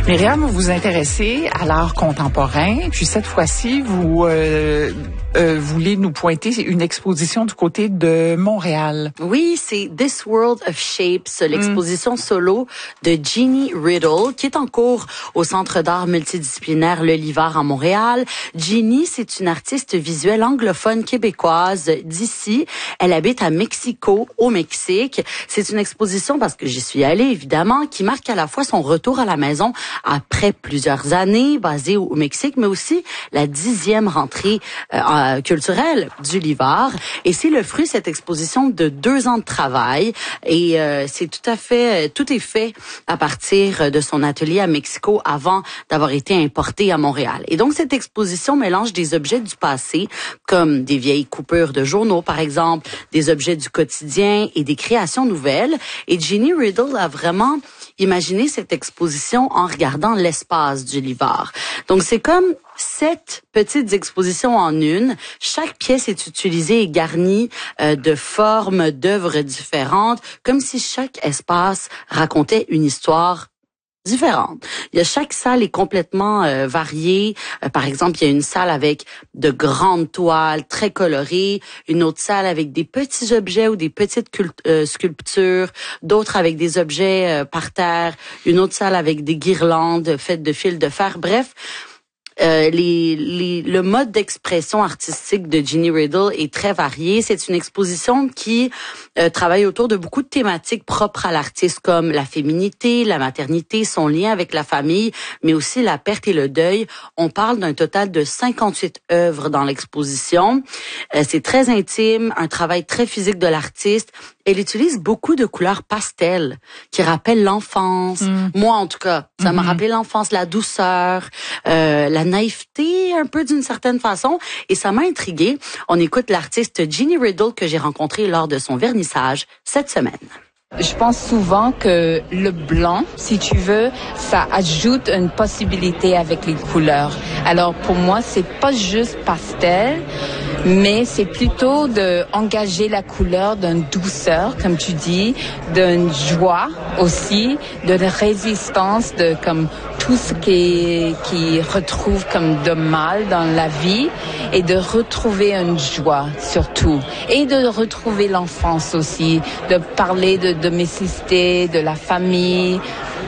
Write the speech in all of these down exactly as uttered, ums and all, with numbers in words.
Myriam, vous vous intéressez à l'art contemporain, puis cette fois-ci, vous euh, euh, voulez nous pointer une exposition du côté de Montréal. Oui, c'est This World of Shapes, l'exposition mm. solo de Jeannie Riddle, qui est en cours au Centre d'art multidisciplinaire Le Livard à Montréal. Jeannie, c'est une artiste visuelle anglophone québécoise d'ici. Elle habite à Mexico, au Mexique. C'est une exposition, parce que j'y suis allée évidemment, qui marque à la fois son retour à la maison après plusieurs années basée au Mexique, mais aussi la dixième rentrée euh, culturelle du Livard. Et c'est le fruit, cette exposition, de deux ans de travail. Et euh, c'est tout à fait, tout est fait à partir de son atelier à Mexico avant d'avoir été importé à Montréal. Et donc, cette exposition mélange des objets du passé, comme des vieilles coupures de journaux, par exemple, des objets du quotidien et des créations nouvelles. Et Jeannie Riddle a vraiment imaginé cette exposition en regardant l'espace du Livard. Donc, c'est comme sept petites expositions en une. Chaque pièce est utilisée et garnie euh, de formes, d'œuvres différentes, comme si chaque espace racontait une histoire différente. Il y a chaque salle est complètement euh, variée. Euh, par exemple, il y a une salle avec de grandes toiles très colorées, une autre salle avec des petits objets ou des petites cult- euh, sculptures, d'autres avec des objets euh, par terre, une autre salle avec des guirlandes faites de fils de fer. Bref, Euh, les, les, le mode d'expression artistique de Jeannie Riddle est très varié. C'est une exposition qui euh, travaille autour de beaucoup de thématiques propres à l'artiste, comme la féminité, la maternité, son lien avec la famille, mais aussi la perte et le deuil. On parle d'un total de cinquante-huit œuvres dans l'exposition. Euh, c'est très intime, un travail très physique de l'artiste. Elle utilise beaucoup de couleurs pastel qui rappellent l'enfance. Mm. Moi, en tout cas, ça mm-hmm. m'a rappelé l'enfance, la douceur, euh, la naïveté un peu d'une certaine façon. Et ça m'a intriguée. On écoute l'artiste Jeannie Riddle que j'ai rencontrée lors de son vernissage cette semaine. Je pense souvent que le blanc, si tu veux, ça ajoute une possibilité avec les couleurs. Alors pour moi, c'est pas juste pastel, mais c'est plutôt de engager la couleur d'une douceur, comme tu dis, d'une joie aussi, d'une résistance, de comme tout ce qui qui retrouve comme de mal dans la vie, et de retrouver une joie surtout, et de retrouver l'enfance aussi, de parler de domesticité, de la famille,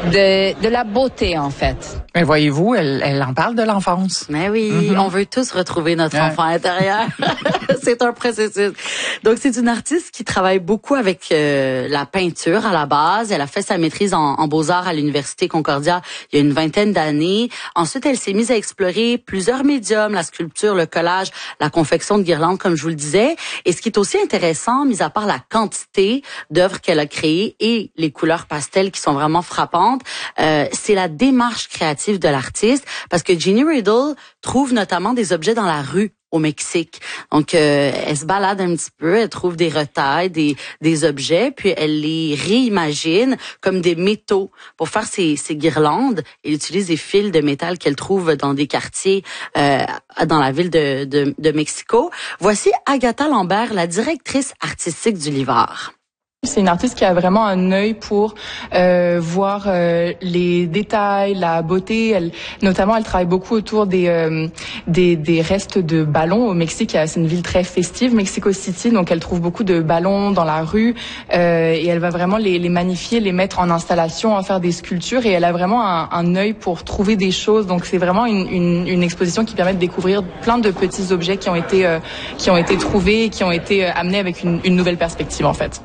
de de la beauté en fait. Mais voyez-vous, elle, elle en parle de l'enfance. Mais oui, mm-hmm. on veut tous retrouver notre ouais. enfant intérieur. C'est un processus. Donc, c'est une artiste qui travaille beaucoup avec euh, la peinture à la base. Elle a fait sa maîtrise en, en beaux-arts à l'Université Concordia il y a une vingtaine d'années. Ensuite, elle s'est mise à explorer plusieurs médiums, la sculpture, le collage, la confection de guirlandes, comme je vous le disais. Et ce qui est aussi intéressant, mis à part la quantité d'œuvres qu'elle a créées et les couleurs pastel qui sont vraiment frappantes, euh, c'est la démarche créative de l'artiste, parce que Jeannie Riddle trouve notamment des objets dans la rue au Mexique. Donc, euh, elle se balade un petit peu, elle trouve des retailles, des, des objets, puis elle les réimagine comme des métaux pour faire ses, ses guirlandes. Elle utilise des fils de métal qu'elle trouve dans des quartiers euh, dans la ville de, de, de Mexico. Voici Agatha Lambert, la directrice artistique du Livard. C'est une artiste qui a vraiment un œil pour euh, voir euh, les détails, la beauté. Elle, notamment, elle travaille beaucoup autour des euh, des, des restes de ballons au Mexique. C'est une ville très festive, Mexico City, donc elle trouve beaucoup de ballons dans la rue euh, et elle va vraiment les, les magnifier, les mettre en installation, en faire des sculptures. Et elle a vraiment un, un œil pour trouver des choses. Donc c'est vraiment une, une, une exposition qui permet de découvrir plein de petits objets qui ont été euh, qui ont été trouvés, et qui ont été amenés avec une, une nouvelle perspective en fait.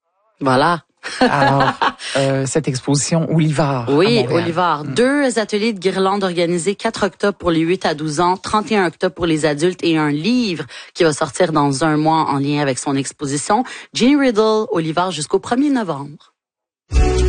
Voilà. Alors, euh, cette exposition au Livard. Oui, au Livard. Mmh. Deux ateliers de guirlandes organisés, quatre octobre pour les huit à douze ans, trente et un octobre pour les adultes, et un livre qui va sortir dans un mois en lien avec son exposition. Jeannie Riddle au Livard jusqu'au premier novembre.